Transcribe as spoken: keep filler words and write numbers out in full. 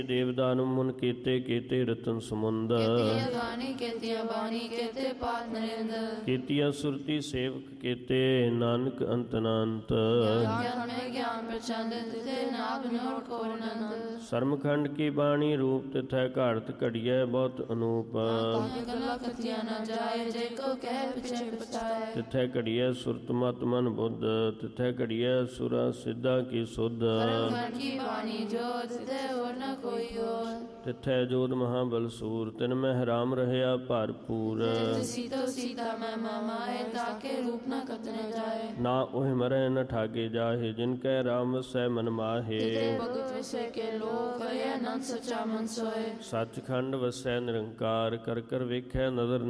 ਦੇਵਦਾਨੁ ਮੁਨ ਕੀਤੇ ਕੀਤੇ ਰਤਨ ਸਮੁੰਦ ਕੀਤੀਆਂ ਗਾਣੀ ਕੀਤੀਆਂ ਬਾਣੀ ਕੀਤੇ ਪਾਤ ਨਰਿੰਦ ਕੀਤੀਆਂ ਸੁਰਤੀ ਸੇਵਕ ਕੀਤੇ ਨਾਨਕ ਅੰਤ ਅਨੰਤ ਗਿਆਨ ਮੈਂ ਗਿਆਨ ਪ੍ਰਚੰਡ ਤਿਥੇ ਨਾਭ ਨੋਟ ਕੋ ਨੰਦ ਸਰਮਖੰਡ ਕੀ ਬਾਣੀ ਰੂਪ ਤਿਥੈ ਘਾੜਤ ਘੜੀਐ ਬਹੁਤ ਅਨੂਪ ਗੱਲਾਂ ਕਥੀਆਂ ਨਾ ਜਾਏ ਜੇ ਕੋ ਕਹਿ ਪਿਛੇ ਪਛਾਏ ਤਿਥੈ ਘੜੀਐ ਸੁਰਤ ਮਤ ਮਨ ਬੁੱਧ ਤਿਥੈ ਘੜੀਐ ਸੁਰਾ ਸਿੱਧਾ ਕੀ ਸੁਧ ਸਰਮਖੰਡ ਕੀ ਬਾਣੀ ਜੋ ਤਿਥੇ ਹੋਰ ਨ ਕੋਈ ਹੋਰ ਤਿਥੈ ਜੋਧ ਮਹਾਬਲ ਸੂਰ ਤਿਨ ਮਹਿ ਰਾਮ ਰਹਿਆ ਭਰਪੂਰ ਸੀਤੋ ਸੀਤਾ ਮੈਂ ਮਾਮਾਏ ਤਾਕੇ ਰੂਪ ਨ ਕਤਨੇ ਜਾਏ ਨਾ ਉਹ ਮਰੈ ਨ ਠਾਗੇ ਜਾਹੇ ਜਿਨ ਕੈ ਰਾਮ ਵਸੈ ਮਨ ਮਾਹੇ ਤਿਤੇ ਭਗਤ ਵਿਸੇ ਕੇ ਲੋਕ ਕਰਿਆ ਨੰਦ ਸਚਾ ਮਨ ਸੋਏ ਸੱਚਖੰਡ ਵਸੈ ਨਿਰੰਕਾਰ ਕਰ ਕਰ ਵੇਖੈ ਨਦਰ